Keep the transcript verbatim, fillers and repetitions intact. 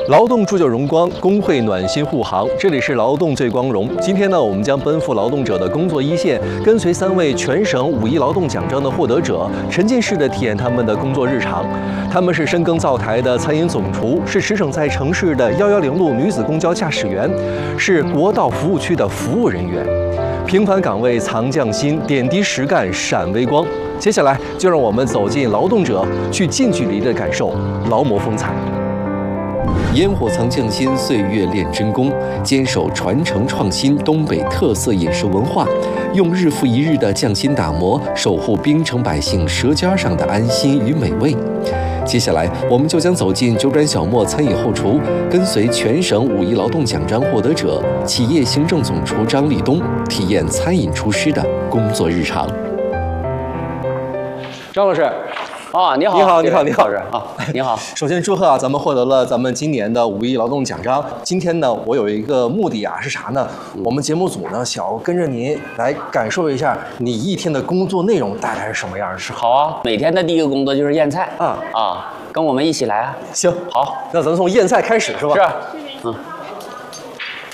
劳动铸就荣光，工会暖心护航。这里是劳动最光荣。今天呢，我们将奔赴劳动者的工作一线，跟随三位全省五一劳动奖章的获得者，沉浸式的体验他们的工作日常。他们是深耕灶台的餐饮总厨，是驰骋在城市的幺幺零路女子公交驾驶员，是国道服务区的服务人员。平凡岗位藏匠心，点滴实干闪微光。接下来就让我们走进劳动者，去近距离的感受劳模风采。烟火藏匠心，岁月炼真功，坚守传承创新东北特色饮食文化，用日复一日的匠心打磨，守护槟城百姓舌尖上的安心与美味。接下来，我们就将走进九转小磨餐饮后厨，跟随全省五一劳动奖章获得者、企业行政总厨张立东，体验餐饮厨师的工作日常。张老师。 啊，你好， 你好，你好，你好， 啊，你好。 首先祝贺啊，咱们获得了咱们今年的五一劳动奖章。今天呢，我有一个目的啊，是啥呢？嗯、我们节目组呢，想要跟着您来感受一下你一天的工作内容大概是什么样的。 好啊，每天的第一个工作就是腌菜啊啊，跟我们一起来啊。 行，好，那咱们从腌菜开始是吧？ 是，嗯。